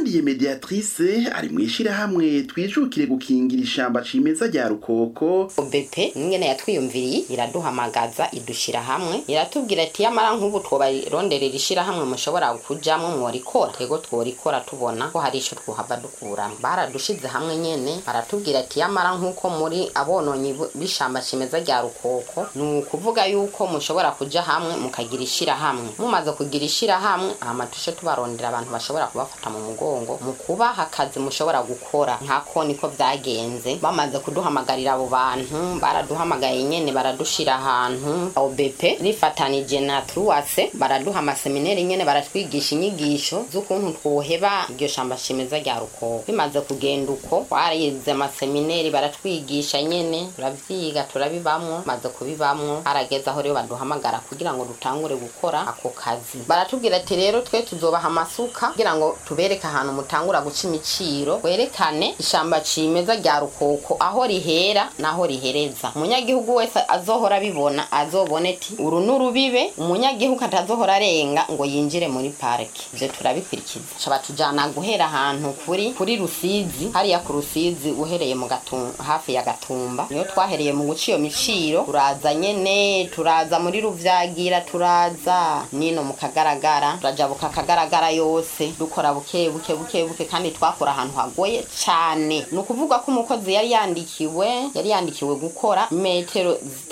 Nkundiye Mediatrice ari mwishira hamwe twijukire gukingira ishamba cimeza rya Rukoko. OBP ingene yatwiyumviriye iraduhamagaza idushira hamwe iratubwira ati yamara nk'ubu twobaronderera ishira hamwe mushobora kujamwe mworikora tego tworikora tubona ko hari ico twuhava dukura. Baradushize hamwe nyene baratubwira ati yamara nk'uko muri abononyi bishamba cimeza rya Rukoko nukuvuga yuko mushobora kuja hamwe mukagira ishira hamwe. Mumaze kugira ishira hamwe amatushe tubarondera abantu bashobora kubafata mu mugongo mu kubaha akazi mushobora gukora nkako niko vyagenze. Bamaze kuduhamagarira abo bantu baraduhamagaye nyene baradushira ahantu. OBP rifatanije na Truwase baraduha amaseminari nyene baratwigisha inyigisho z'ukuntu twoheba iryo shamba cimeza rya Rukoko. Bimaze kugenda uko warize amaseminari baratwigisha nyene turavyiga turabibamwo. Maze kubibamwo arageza aho rero baduhamagara kugira ngo dutangure gukora ako kazi. Baratubwira ati rero twe tuzobaha amasuka kugira ngo tubereka ahantu mutangura guca imiciro werekane ishamba cimeza rya Rukoko aho rihera naho rihereza. Umunyagihugu wese azohora bibona azobone ati uru nurubibe umunyagihugu atazohora arenga ngo yinjire muri parike. Ivyo turabikurikiza shaba tujana guhera ahantu kuri Rusizi hariya ku Rusizi uhereye mu hafi ya Gatumba niyo twahereye mu guca iyo miciro. Turaza nyene turaza muri Ruvyagira turaza nino mu Kagaragara turajabuka Kagaragara yose dukora buke kandi twakora ahantu hagoye cyane. Nukuvuga ko umukozi yari yandikiwe gukora metero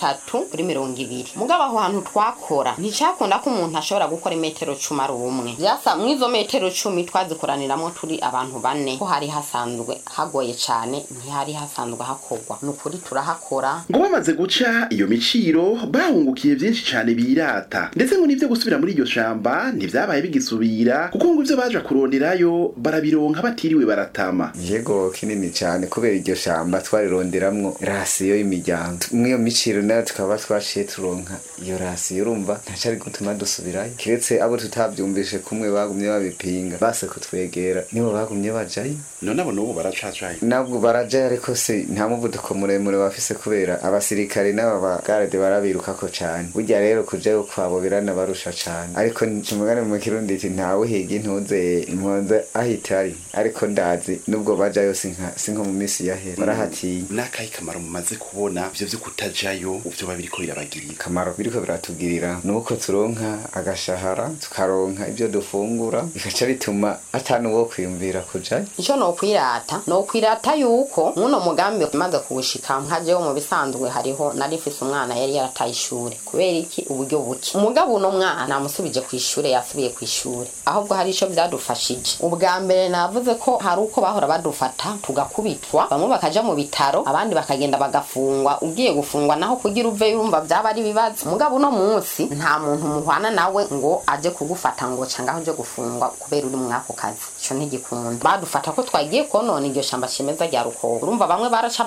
3 kuri 200. Mugabo aho hantu twakora nticakunda ko umuntu ashobora gukora metero 10 ari umwe. Byasa mwizo metero 10 twazikoraniramo turi abantu 4 ko hari hasanzwe hagoye cyane ntihari hasanzwe hakogwa. Nukuri turahakora. Ngo bamaze guca iyo miciro bahungukiye byinshi cyane birata. Ndetse ngo nivyo gusubira muri iryo shamba ntivyabaye bigisubira kuko ngo ivyo baje kuronderayo barabironka batiriwe baratama. Yego kinini cyane kubera iryo shamba twarironderamwo rasiyo y'imiryango. Mwiyo miciro nayo tukaba twashiye turonka iyo rasiyo urumva ntacari gutuma dusubirayo. Kiretse abo tutavyumvishe kumwe bagumye babipinga base kutwegera nibo bagumye bajayo. None abo nubu baracacaye. Nabwo barajaye ariko se nta muvuduko muremure bafise kubera abasirikare n'aba garde barabirukako cyane. Burya rero kujayo kwabo birana barusha cyane. Ariko ncumugane mu Kirundi iti ntawe higa intuze impunze ahitari ariko ndazi nubwo bajayo sinko mu misi yahera barahatiye. Nakayi kamaro mumaze kubona ivyo vyo kutajayo uvyo babiriko birabagirira. Kamaro biriko biratugirira nuko turonka agashahara tukaronka ivyo dufungura bikaca bituma atanu wo kwiyumvira kujayo. Ico no kwirata yuko muno mugambi maze kugushika nkajeho mu bisanzwe hariho narifise umwana yari yarataye ishure kubera iki uburyo buke. Umugabo no mwana namusubije ku ishure yasubiye ku ishure ahubwo hari ico byadufashije. Ubwa mbere navuze ko hari uko bahora badufata tugakubitwa bamwe bakaja mu bitaro abandi bakagenda bagafungwa. Ugiye gufungwa naho kugira uve yumva byaba ari bibazo. Umugabo no munsi nta muntu muhwana nawe ngo aje kugufata ngo cangaho je gufungwa kubera uri mu mwako kazi. Ico ntigikunda badufata ko twagiye konona iryo shamba cimeza rya Rukoko. Urumva bamwe baraca